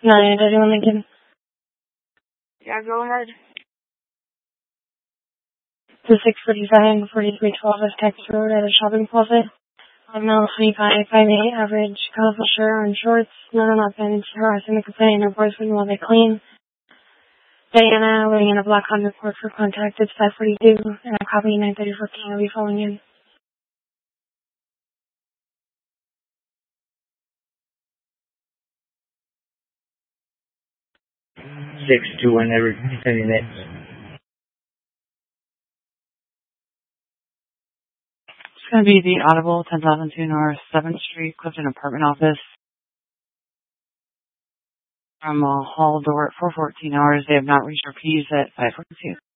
931 Lincoln. Yeah, go ahead. The 647 4312 West Texas Road at a shopping plaza. Male 25, 5'8", average, colorful shirt, orange shorts, none on offense, harassing the complainant, or boyfriend while they clean. Diana, living in a block on report for contact. It's 542, and a copy 934 will be falling in. 621 every 10 minutes. It's going to be the Audible 10,002 North 7th Street, Clifton Apartment Office. From hall door at 414 hours. They have not reached their P's at 542.